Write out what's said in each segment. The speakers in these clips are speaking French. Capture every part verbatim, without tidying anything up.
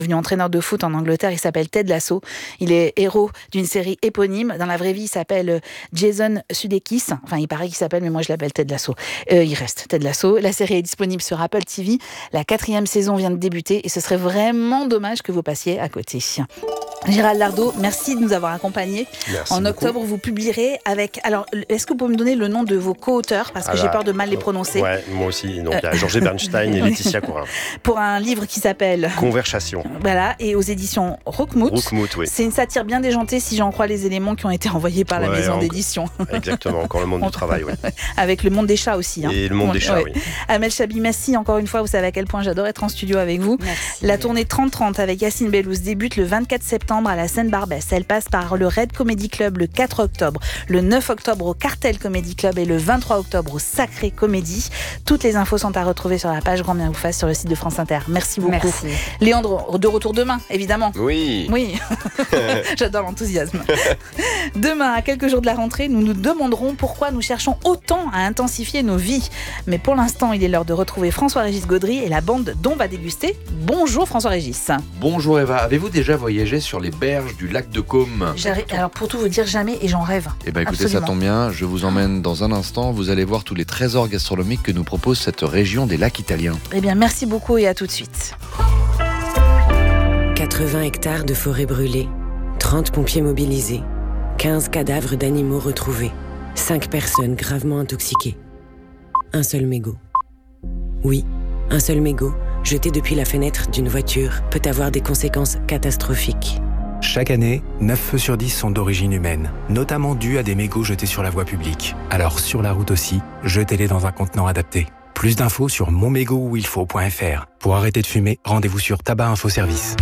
devenu entraîneur de foot en Angleterre, il s'appelle Ted Lasso. Il est héros d'une série éponyme. Dans la vraie vie, il s'appelle Jason Sudeikis. Enfin, il paraît qu'il s'appelle, mais moi je l'appelle Ted Lasso. Euh, il reste Ted Lasso. La série est disponible sur Apple T V. La quatrième saison vient de débuter et ce serait vraiment dommage que vous passiez à côté. Gérald Lardot, merci de nous avoir accompagnés. Merci en beaucoup. Octobre, vous publierez avec... Alors, est-ce que vous pouvez me donner le nom de vos co-auteurs? Parce que Alors, j'ai peur de mal les prononcer. Ouais, moi aussi. Donc, il y a Georges Bernstein et Laetitia Courin. Pour un livre qui s'appelle... Conversation. Voilà, et aux éditions Roukmout. Roukmout, oui. C'est une satire bien déjantée, si j'en crois les éléments qui ont été envoyés par la Ouais, maison en... d'édition. Exactement, encore le monde du travail, oui. Avec le monde des chats aussi. Hein. Et le monde ouais, des chats, ouais. oui. Amel Chabi, merci encore une fois. Vous savez à quel point j'adore être en studio avec vous. Merci. La tournée trente trente avec Yacine Bellouz débute le vingt-quatre septembre à la Seine-Barbès. Elle passe par le Red Comedy Club le quatre octobre, le neuf octobre au Cartel Comedy Club et le vingt-trois octobre au Sacré Comédie. Toutes les infos sont à retrouver sur la page Grand Bien vous fasse sur le site de France Inter. Merci beaucoup. Merci. Léandre, de retour demain, évidemment. Oui. Oui, j'adore l'enthousiasme. Demain, à quelques jours de la rentrée, nous nous demanderons pourquoi nous cherchons autant à intensifier nos vies. Mais pour l'instant, il est l'heure de retrouver François-Régis Gaudry et la bande dont va déguster. Bonjour François-Régis. Bonjour Eva, avez-vous déjà voyagé sur les berges du lac de Caume ? Alors pour tout vous dire, jamais et j'en rêve. Eh bien écoutez, Absolument. ça tombe bien, je vous emmène dans un instant, vous allez voir tous les trésors gastronomiques que nous propose cette région des lacs italiens. Eh bien merci beaucoup et à tout de suite. quatre-vingts hectares de forêt brûlée, trente pompiers mobilisés, quinze cadavres d'animaux retrouvés, cinq personnes gravement intoxiquées. Un seul mégot. Oui, un seul mégot, jeté depuis la fenêtre d'une voiture, peut avoir des conséquences catastrophiques. Chaque année, neuf feux sur dix sont d'origine humaine, notamment dus à des mégots jetés sur la voie publique. Alors sur la route aussi, jetez-les dans un contenant adapté. Plus d'infos sur mon mégot où il faut point f r. Pour arrêter de fumer, rendez-vous sur Tabac Info Service.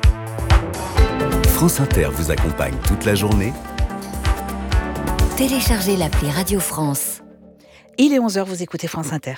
France Inter vous accompagne toute la journée. Téléchargez l'appli Radio France. Il est onze heures, vous écoutez France Inter.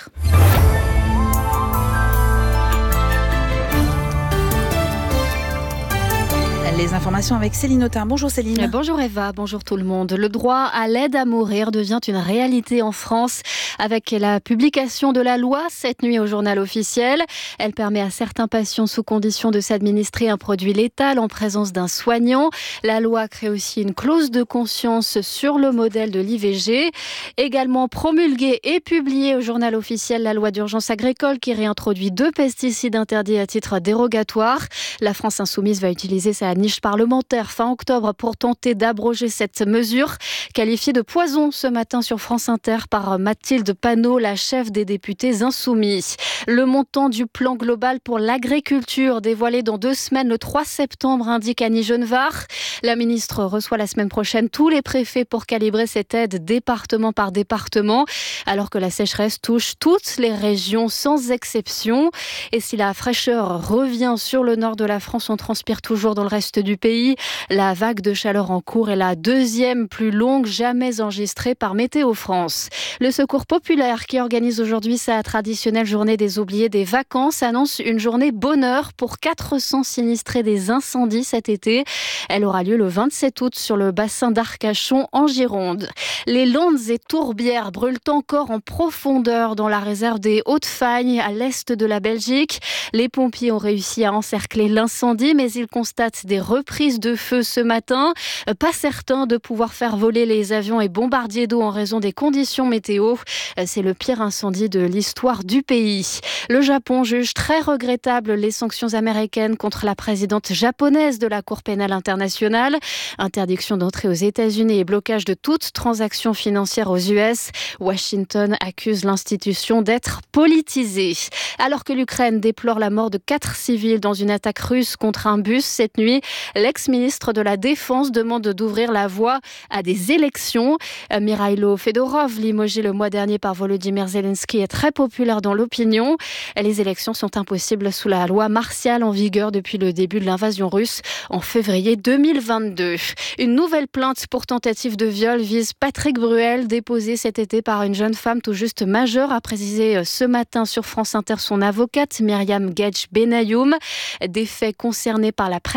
Les informations avec Céline Autain. Bonjour Céline. Bonjour Eva, bonjour tout le monde. Le droit à l'aide à mourir devient une réalité en France avec la publication de la loi cette nuit au journal officiel. Elle permet à certains patients sous condition de s'administrer un produit létal en présence d'un soignant. La loi crée aussi une clause de conscience sur le modèle de l'I V G. Également promulguée et publiée au journal officiel la loi d'urgence agricole qui réintroduit deux pesticides interdits à titre dérogatoire. La France insoumise va utiliser sa niche parlementaire fin octobre pour tenter d'abroger cette mesure qualifiée de poison ce matin sur France Inter par Mathilde Panot, la chef des députés insoumis. Le montant du plan global pour l'agriculture dévoilé dans deux semaines le trois septembre indique Annie Genevard. La ministre reçoit la semaine prochaine tous les préfets pour calibrer cette aide département par département alors que la sécheresse touche toutes les régions sans exception. Et si la fraîcheur revient sur le nord de la France, on transpire toujours dans le reste du pays. La vague de chaleur en cours est la deuxième plus longue jamais enregistrée par Météo France. Le Secours populaire qui organise aujourd'hui sa traditionnelle journée des oubliés des vacances annonce une journée bonheur pour quatre cents sinistrés des incendies cet été. Elle aura lieu le vingt-sept août sur le bassin d'Arcachon en Gironde. Les Landes et tourbières brûlent encore en profondeur dans la réserve des Hautes-Fagnes à l'est de la Belgique. Les pompiers ont réussi à encercler l'incendie mais ils constatent des reprises de feu ce matin. Pas certain de pouvoir faire voler les avions et bombardiers d'eau en raison des conditions météo. C'est le pire incendie de l'histoire du pays. Le Japon juge très regrettable les sanctions américaines contre la présidente japonaise de la Cour pénale internationale. Interdiction d'entrée aux États-Unis et blocage de toute transaction financière aux U S. Washington accuse l'institution d'être politisée. Alors que l'Ukraine déplore la mort de quatre civils dans une attaque russe contre un bus cette nuit, l'ex-ministre de la Défense demande d'ouvrir la voie à des élections. Mikhailo Fedorov, limogé le mois dernier par Volodymyr Zelensky, est très populaire dans l'opinion. Les élections sont impossibles sous la loi martiale en vigueur depuis le début de l'invasion russe en février deux mille vingt-deux. Une nouvelle plainte pour tentative de viol vise Patrick Bruel, déposée cet été par une jeune femme tout juste majeure, a précisé ce matin sur France Inter son avocate Myriam Gedj Benayoum. Des faits concernés par la prescription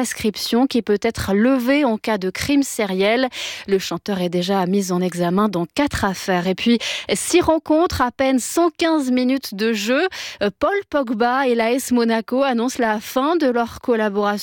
protection qui peut être levée en cas de crime sériel. Le chanteur est déjà mis en examen dans quatre affaires. Et puis, six rencontres, à peine cent quinze minutes de jeu. Paul Pogba et l'A S Monaco annoncent la fin de leur collaboration